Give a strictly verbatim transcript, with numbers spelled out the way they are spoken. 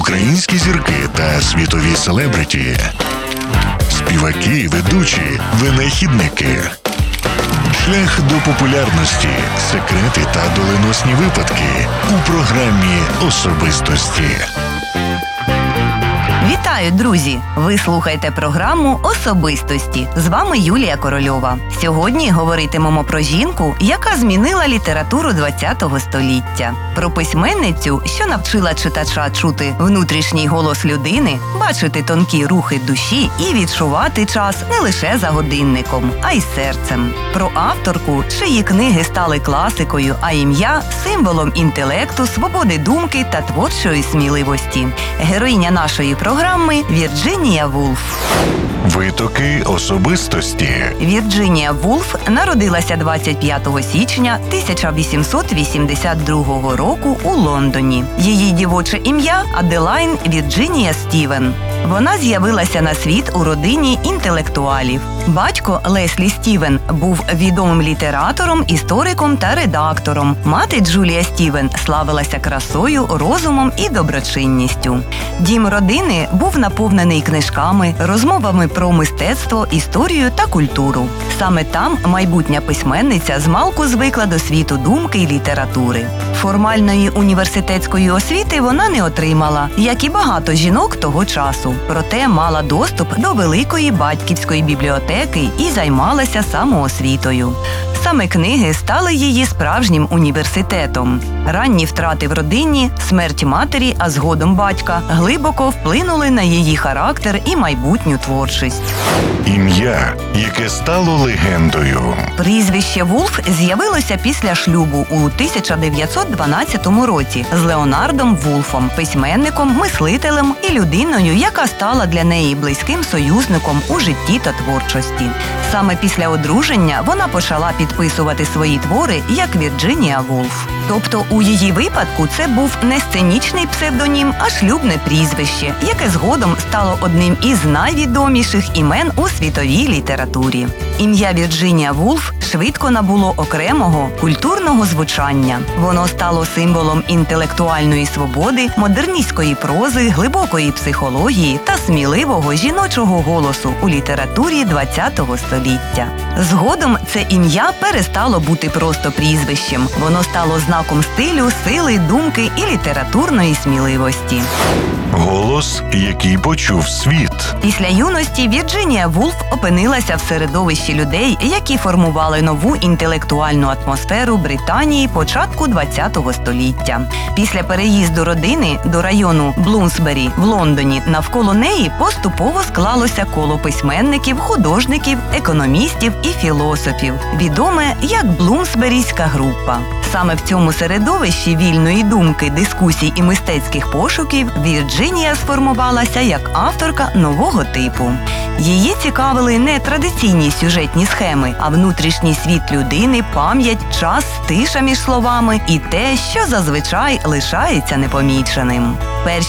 українські зірки та світові селебриті, співаки, ведучі, винахідники. Шлях до популярності, секрети та доленосні випадки у програмі «Особистості». Вітаю, друзі! Ви слухаєте програму «Особистості». З вами Юлія Корольова. Сьогодні говоритимемо про жінку, яка змінила літературу ХХ століття. Про письменницю, що навчила читача чути внутрішній голос людини, бачити тонкі рухи душі і відчувати час не лише за годинником, а й серцем. Про авторку, чиї книги стали класикою, а ім'я – символом інтелекту, свободи думки та творчої сміливості. Героїня нашої програми – Вірджинія Вульф. Витоки особистості. Вірджинія Вульф народилася двадцять п'ятого січня тисяча вісімсот вісімдесят другого року у Лондоні. Її дівоче ім'я – Аделайн Вірджинія Стівен. Вона з'явилася на світ у родині інтелектуалів. Батько Леслі Стівен був відомим літератором, істориком та редактором. Мати Джулія Стівен славилася красою, розумом і доброчинністю. Дім родини був наповнений книжками, розмовами про мистецтво, історію та культуру. Саме там майбутня письменниця змалку звикла до світу думки й літератури. Формальної університетської освіти вона не отримала, як і багато жінок того часу. Проте мала доступ до великої батьківської бібліотеки і займалася самоосвітою. Саме книги стали її справжнім університетом. Ранні втрати в родині, смерть матері, а згодом батька, глибоко вплинули на її характер і майбутню творчість. Ім'я, яке стало легендою. Прізвище Вульф з'явилося після шлюбу у тисяча дев'ятсот дванадцятому році з Леонардом Вульфом, письменником, мислителем і людиною, яка стала для неї близьким союзником у житті та творчості. Саме після одруження вона почала підписувати свої твори як Вірджинія Вульф. Тобто у її випадку це був не сценічний псевдонім, а шлюбне прізвище, яке згодом стало одним із найвідоміших імен у світовій літературі. Ім'я Вірджинія Вульф швидко набуло окремого культурного звучання. Воно стало символом інтелектуальної свободи, модерністської прози, глибокої психології та сміливого жіночого голосу у літературі ХХ століття. Згодом це ім'я перестало бути просто прізвищем. Воно стало знаком стилю, сили, думки і літературної сміливості. Голос, який почув світ. Після юності Вірджинія Вульф опинилася в середовищі людей, які формували нову інтелектуальну атмосферу Британії початку ХХ століття. Після переїзду родини до району Блумсбері в Лондоні навколо неї поступово склалося коло письменників, художників, економістів і філософів, відоме як Блумсберійська група. Саме в цьому середовищі вільної думки, дискусій і мистецьких пошуків Вірджинія сформувалася як авторка нового типу. Її цікавили не традиційні сюжетні схеми, а внутрішній світ людини, пам'ять, час, тиша між словами і те, що зазвичай лишається непоміченим.